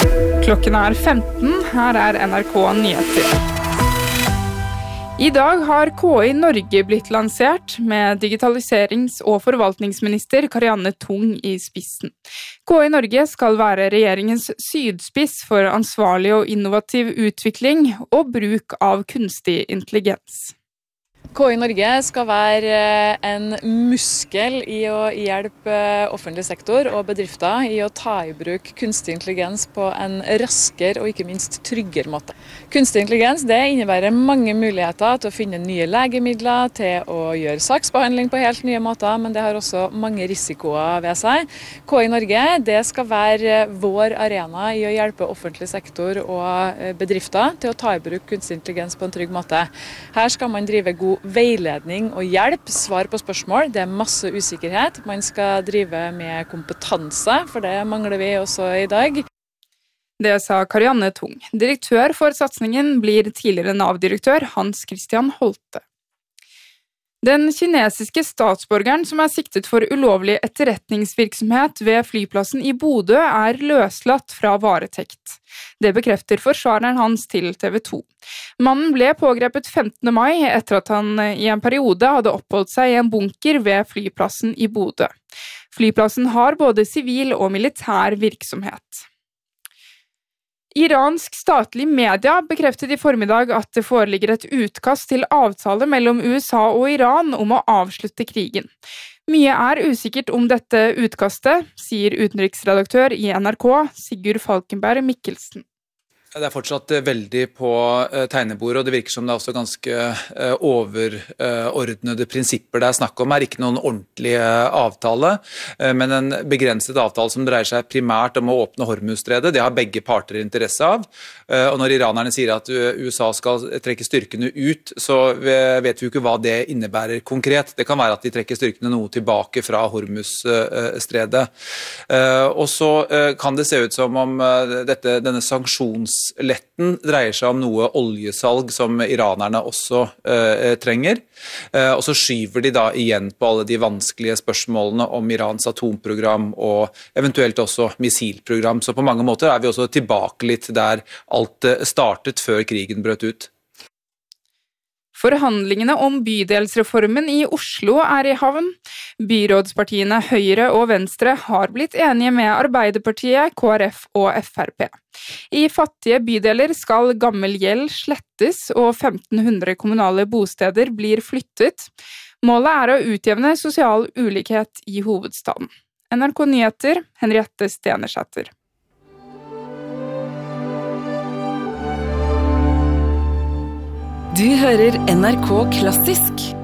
Klokken 15, her NRK Nyheter. I dag har KI Norge blitt lansert med digitaliserings- og forvaltningsminister Karianne Tung i spissen. KI Norge skal være regjeringens sydspiss for ansvarlig og innovativ utvikling og bruk av kunstig intelligens. KI Norge skal være en muskel i å hjelpe offentlig sektor og bedrifter i å ta i bruk kunstig intelligens på en raskere og ikke minst tryggere måte. Kunstig intelligens det innebærer mange muligheter til å finne nye legemidler, til å gjøre saksbehandling på helt nye måter, men det har også mange risikoer ved seg. KI Norge det skal være vår arena i å hjelpe offentlig sektor og bedrifter til å ta i bruk kunstig intelligens på en trygg måte. Her skal man drive god veiledning og hjelp, svar på spørsmål. Det er masse usikkerhet. Man skal drive med kompetanse, for det mangler vi også i dag. Det sa Karianne Tung. Direktør for satsingen blir tidligere Nav-direktør Hans Christian Holte. Den kinesiske statsborgeren som er siktet for ulovlig etterretningsvirksomhet ved flyplassen i Bodø er løslatt fra varetekt. Det bekrefter forsvareren hans til TV 2. Mannen ble pågrepet 15. mai etter at han i en periode hadde oppholdt seg i en bunker ved flyplassen i Bodø. Flyplassen har både sivil og militær virksomhet. Iransk statlig media bekreftet i formiddag at det foreligger et utkast til avtale mellom USA og Iran om å avslutte krigen. Mye er usikkert om dette utkastet, sier utenriksredaktør i NRK, Sigurd Falkenberg Mikkelsen. Det er fortsatt veldig på tegnebordet, og det virker som det er også ganske overordnede prinsipper det er snakk om. Det er ikke noen ordentlig avtale, men en begrenset avtale som dreier seg primært om å åpne Hormuzstredet. Det har begge parter interesse av. Og når iranerne sier at USA skal trekke styrkene ut, så vet vi jo ikke hva det innebærer konkret. Det kan være at de trekker styrkene noe tilbake fra Hormuzstredet. Og så kan det se ut som om denne sanksjonsletten dreier seg om noe oljesalg som iranerne også trenger, og så skyver de da igjen på alle de vanskelige spørsmålene om Irans atomprogram og eventuelt også missilprogram, så på mange måter er vi også tilbake litt der alt startet før krigen brøt ut. Forhandlingene om bydelsreformen i Oslo er i havn. Byrådspartiene Høyre og Venstre har blitt enige med Arbeiderpartiet, KrF og Frp. I fattige bydeler skal gammel gjeld slettes og 1500 kommunale bosteder blir flyttet. Målet er å utjevne sosial ulikhet i hovedstaden. NRK Nyheter, Henriette Stenersæter. Du hører NRK Klassisk.